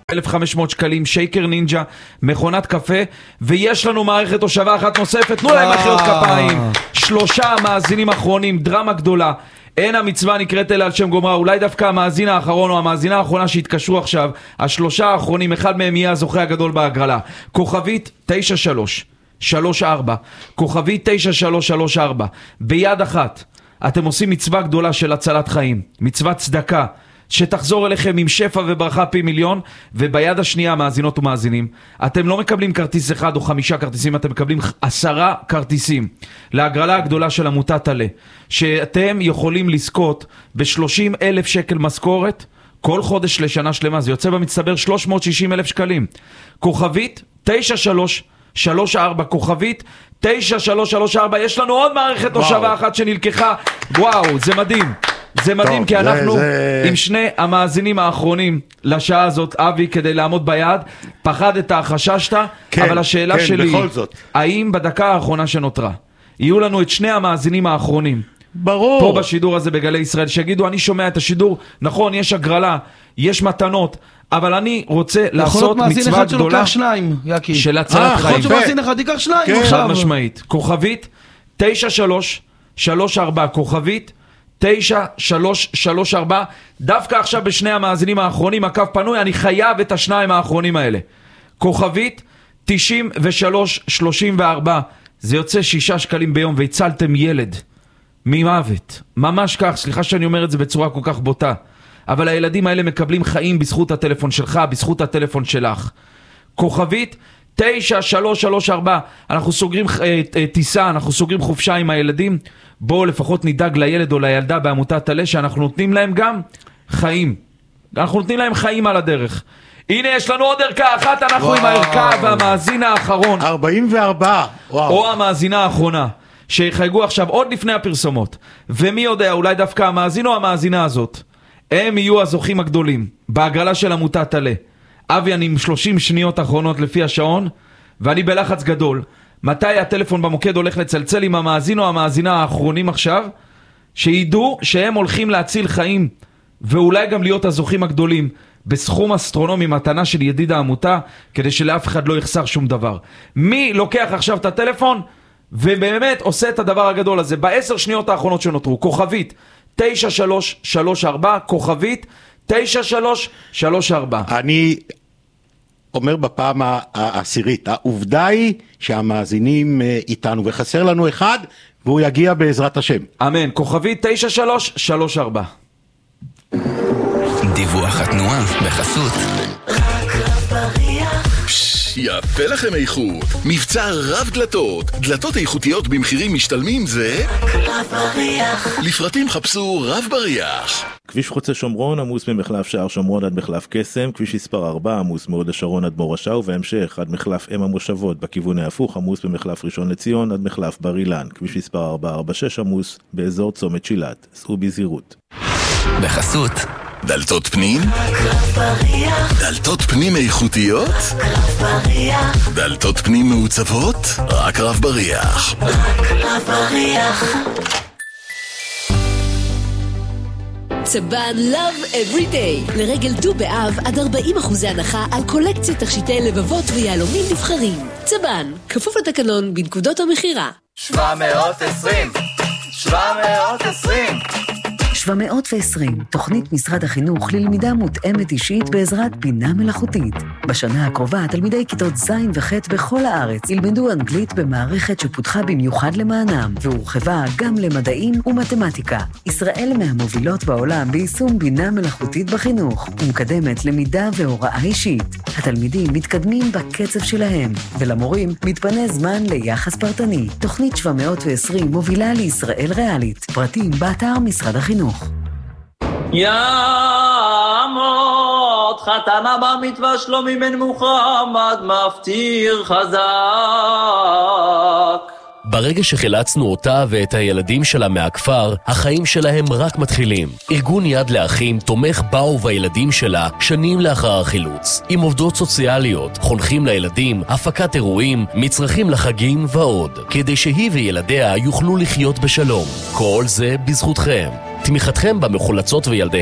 1,500 שקלים, שייקר נינג'ה, מכונת קפה, ויש לנו מערכת הושבה אחת נוספת, תנו להם מחיאות כפיים. 3 מאזינים אחרונים, דרמה גדולה. אין המצווה נקראת אלא על שם גומרה, אולי דווקא המאזין האחרון או המאזינה האחרונה שהתקשרו עכשיו, 3 האחרונים, אחד מהם יהיה הזוכה הגדול בהגרלה. כוכבית 9334, כוכבית 9334, ביד אחת אתם עושים מצווה גדולה של הצלת חיים, מצוות צדקה שתחזור אליכם עם שפע וברכה פי מיליון, וביד השנייה, מאזינות ומאזינים, אתם לא מקבלים כרטיס אחד או 5 כרטיסים, אתם מקבלים 10 כרטיסים להגרלה הגדולה של עמותת עלה, שאתם יכולים לזכות ב-30,000 שקל משכורת כל חודש לשנה שלמה, זה יוצא במצטבר 360,000 שקלים. כוכבית 9334, כוכבית 9334, יש לנו עוד מערכת הושבה אחת שנלקחה, וואו, זה מדהים. זה מדהים, טוב, כי אנחנו עם 2 המאזינים האחרונים לשעה הזאת, אבי, כדי לעמוד ביד, פחדת, חששת, כן, אבל השאלה כן, שלי, האם בדקה האחרונה שנותרה, יהיו לנו את 2 המאזינים האחרונים, ברור, פה בשידור הזה בגלי ישראל, שיגידו, אני שומע את השידור, נכון, יש הגרלה, יש מתנות, אבל אני רוצה לעשות מצווה גדולה של הצלת חיים. יכול שמאזין אחד ייקח 2, חד משמעית. כוכבית 9334, כוכבית 9334, דווקא עכשיו ב2 המאזינים האחרונים, הקו פנוי, אני חייב את 2 האחרונים האלה. כוכבית 9334, זה יוצא 6 שקלים ביום, והצלתם ילד ממוות, ממש כך, סליחה שאני אומר את זה בצורה כל כך בוטה, אבל הילדים האלה מקבלים חיים בזכות הטלפון שלך, בזכות הטלפון שלך. כוכבית 9334, אנחנו סוגרים טיסה, אנחנו סוגרים חופשה עם הילדים, בואו לפחות נדאג לילד או לילדה בעמותת עלה, שאנחנו נותנים להם גם חיים, אנחנו נותנים להם חיים על הדרך. הנה יש לנו עוד ערכה אחת, אנחנו עם הערכה והמאזין האחרון 44, או המאזינה האחרונה שיחייגו עכשיו עוד לפני הפרסומות, ומי יודע, אולי דווקא המאזין או המאזינה הזאת הם יהיו הזוכים הגדולים בהגרלה של עמותת עלה. אבי, אני עם 30 שניות אחרונות לפי השעון, ואני בלחץ גדול. מתי הטלפון במוקד הולך לצלצל עם המאזין או המאזינה האחרונים עכשיו, שידעו שהם הולכים להציל חיים, ואולי גם להיות הזוכים הגדולים, בסכום אסטרונומי, מתנה של ידיד העמותה, כדי שלאף אחד לא יחסר שום דבר. מי לוקח עכשיו את הטלפון, ובאמת עושה את הדבר הגדול הזה, ב10 שניות האחרונות שנותרו, כוכבית 9334, כוכבית 9334. אני אומר בפעם העשירית, העובדה היא שהמאזינים איתנו, וחסר לנו אחד, והוא יגיע בעזרת השם. אמן, כוכבית 9334. דיווח התנועה בחסות רק רב בריח. יפה לכם איכות, מבצע רב דלתות, דלתות איכותיות במחירים משתלמים זה רק רב בריח. לפרטים חפשו רב בריח. כביש חוצה שומרון עמוס ממחלף שער שומרון עד מחלף קסם, כביש מספר 4 עמוס מהוד השרון עד מורשה, ובהמשך עד מחלף אם המושבות בכיוון ההפוך עמוס במחלף ראשון לציון עד מחלף בר אילן, כביש מספר 446 עמוס באזור צומת שילת, סעו בזהירות. בחסות דלתות פנים, דלתות פנים איכותיות, דלתות פנים מעוצבות, רק רב בריח. צבן Love Every Day לרגל ט"ו באב עד 40% הנחה על קולקציית תכשיטי לבבות ויהלומים נבחרים. צבן, כפוף לתקנון בנקודות המחירה. 720 720, תוכנית משרד החינוך ללמידה מותאמת אישית בעזרת בינה מלאכותית. בשנה הקרובה תלמידי כיתות ז' וח' בכל הארץ ילמדו אנגלית במערכת שפותחה במיוחד למענם, והורחבה גם למדעים ומתמטיקה. ישראל מהמובילות בעולם ביישום בינה מלאכותית בחינוך, ומקדמת למידה והוראה אישית. התלמידים מתקדמים בקצב שלהם, ולמורים מתפנה זמן ליחס פרטני. תוכנית 720 מובילה לישראל ריאלית. פרטים באתר משרד החינוך. ימות חתנה במצווה שלומי בן מוחמד מפטיר חזק. ברגע שחילצנו אותה ואת הילדים שלה מהכפר, החיים שלהם רק מתחילים. ארגון יד לאחים תומך בה ובילדים שלה שנים לאחר החילוץ. עם עובדות סוציאליות, חונכים לילדים, הפקת אירועים, מצרכים לחגים ועוד. כדי שהיא וילדיה יוכלו לחיות בשלום. כל זה בזכותכם. תמיכתכם במחולצות וילדיהם